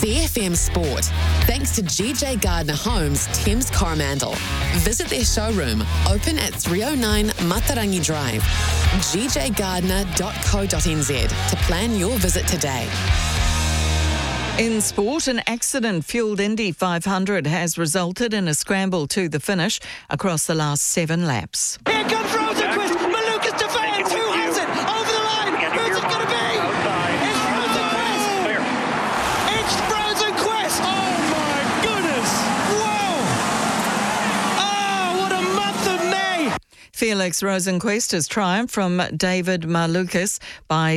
CFM Sport, thanks to GJ Gardner Homes, Thames Coromandel. Visit their showroom, open at 309 Matarangi Drive, gjgardner.co.nz to plan your visit today. In sport, an accident-fuelled Indy 500 has resulted in a scramble to the finish across the last 7 laps. Here comes Rosenqvist. Malukas defends. Who has it? Over the line. Who's it going to be? It's Rosenqvist. Oh, my goodness. Whoa. Oh, what a month of May. Felix Rosenqvist has triumphed from David Malukas by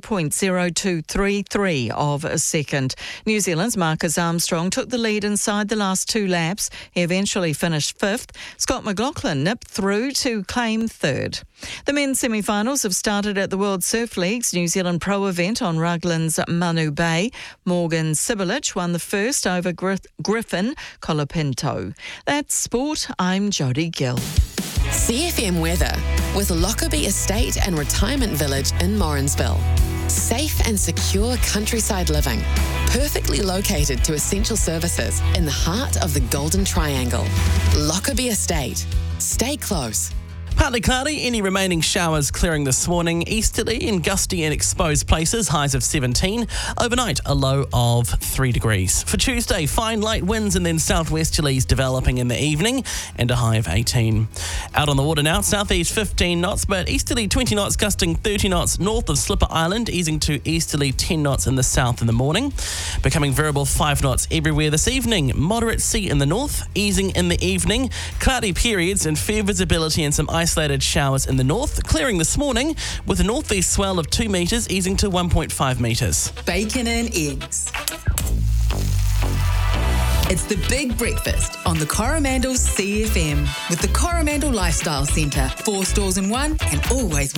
0.0233 of a second. New Zealand's Marcus Armstrong took the lead inside the last 2 laps. He eventually finished 5th. Scott McLaughlin nipped through to claim 3rd. The men's semi-finals have started at the World Surf League's New Zealand Pro event on Raglan's Manu Bay. Morgan Sibulich won the first over Griffin Colapinto. That's sport. I'm Jodie Gill. CFM weather with Lockerbie Estate and Retirement Village in Morrinsville. Safe and secure countryside living, perfectly located to essential services in the heart of the Golden Triangle. Lockerbie Estate. Stay close. Partly cloudy, any remaining showers clearing this morning. Easterly and gusty in exposed places, highs of 17. Overnight, a low of 3 degrees. For Tuesday, fine light winds and then southwesterlies developing in the evening and a high of 18. Out on the water now, southeast 15 knots, but easterly 20 knots, gusting 30 knots north of Slipper Island, easing to easterly 10 knots in the south in the morning. Becoming variable 5 knots everywhere this evening. Moderate sea in the north, easing in the evening. Cloudy periods and fair visibility and some isolated showers in the north, clearing this morning with a northeast swell of 2 metres, easing to 1.5 metres. Bacon and eggs. It's the big breakfast on the Coromandel CFM with the Coromandel Lifestyle Centre. 4 stores in one and always